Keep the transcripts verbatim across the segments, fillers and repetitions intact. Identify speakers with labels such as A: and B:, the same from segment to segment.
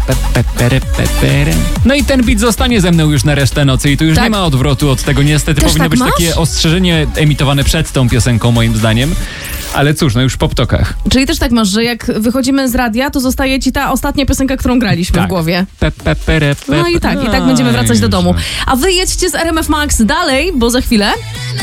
A: pe, pe, pere, pe, pere. No i ten beat zostanie ze mną już na resztę nocy i tu już
B: Tak.
A: nie ma odwrotu od tego. Niestety
B: Też
A: powinno
B: tak
A: być
B: masz?
A: takie ostrzeżenie emitowane przed tą piosenką, moim zdaniem. Ale cóż, no już po ptokach.
B: Czyli też tak masz, że jak wychodzimy z radia, to zostaje ci ta ostatnia piosenka, którą graliśmy
A: Tak.
B: w głowie.
A: Pe, pe, pere, pe,
B: No i tak, i tak
A: no
B: będziemy wracać do
A: już.
B: domu. A wy jedźcie z R M F Max dalej, bo za chwilę...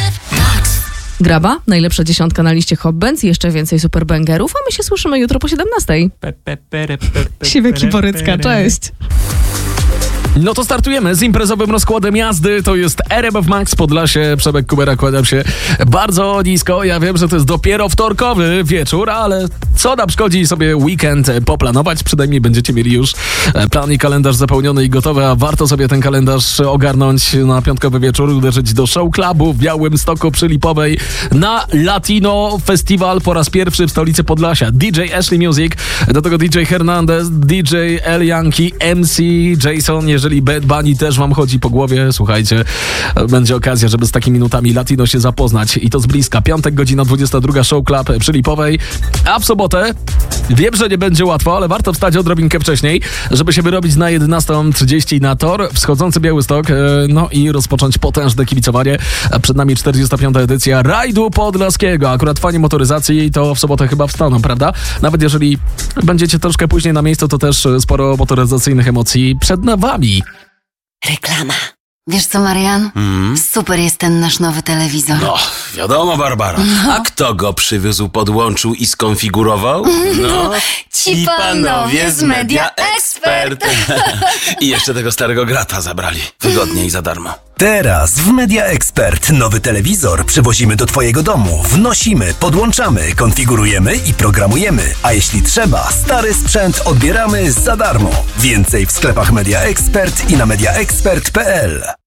B: Graba, najlepsza dziesiątka na liście Hot Bands, jeszcze więcej superbangerów, a my się słyszymy jutro po siedemnastej.
A: Pe, pe, pere, pe, pe,
B: Siwek i
A: pere,
B: Borycka,
A: pere.
B: cześć.
C: No to startujemy z imprezowym rozkładem jazdy. To jest R M F Max Podlasie. Przemek Kubera, kłaniam się bardzo nisko. Ja wiem, że to jest dopiero wtorkowy wieczór, ale co nam szkodzi sobie weekend poplanować? Przynajmniej będziecie mieli już plan i kalendarz zapełniony i gotowy, a warto sobie ten kalendarz ogarnąć na piątkowy wieczór, uderzyć do show clubu w Białymstoku przy Lipowej na Latino Festival po raz pierwszy w stolicy Podlasia. D J Ashley Music, do tego D J Hernandez, D J El Yankee, M C Jason. Jeżeli Bad Bunny też wam chodzi po głowie, słuchajcie, będzie okazja, żeby z takimi nutami latino się zapoznać i to z bliska. Piątek, godzina dwudziesta druga, Show Club przy Lipowej, a w sobotę wiem, że nie będzie łatwo, ale warto wstać odrobinkę wcześniej, żeby się wyrobić na jedenasta trzydzieści na tor wschodzący Białystok, no i rozpocząć potężne kibicowanie. Przed nami czterdziesta piąta edycja Rajdu Podlaskiego. Akurat fani motoryzacji to w sobotę chyba wstaną, prawda? Nawet jeżeli będziecie troszkę później na miejscu, to też sporo motoryzacyjnych emocji przed wami.
D: Reklama. Wiesz co, Marian?
E: Mm.
D: Super jest ten nasz nowy telewizor.
E: No, wiadomo, Barbara. A kto go przywiózł, podłączył i skonfigurował? No,
D: ci panowie z Media Expert.
E: I jeszcze tego starego grata zabrali. Wygodnie i za darmo.
F: Teraz w Media Expert nowy telewizor przywozimy do twojego domu, wnosimy, podłączamy, konfigurujemy i programujemy, a jeśli trzeba, stary sprzęt odbieramy za darmo. Więcej w sklepach Media Expert i na media expert kropka p l.